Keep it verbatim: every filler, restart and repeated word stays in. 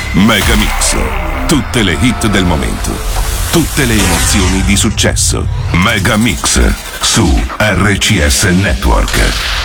Mega Mix. Tutte le hit del momento. Tutte le emozioni di successo. Mega Mix su R C S Network.